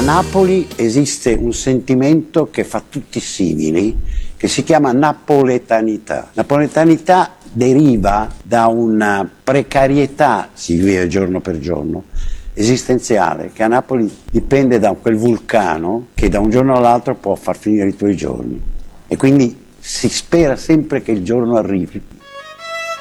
A Napoli esiste un sentimento che fa tutti simili, che si chiama napoletanità. Napoletanità deriva da una precarietà, si vive giorno per giorno, esistenziale, che a Napoli dipende da quel vulcano che da un giorno all'altro può far finire i tuoi giorni. E quindi si spera sempre che il giorno arrivi